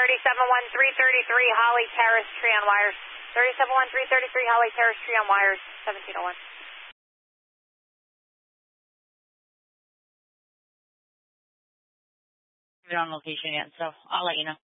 Holly Terrace, tree on wires. 371333 Holly Terrace, tree on wires, 1701. On location yet, so I'll let you know.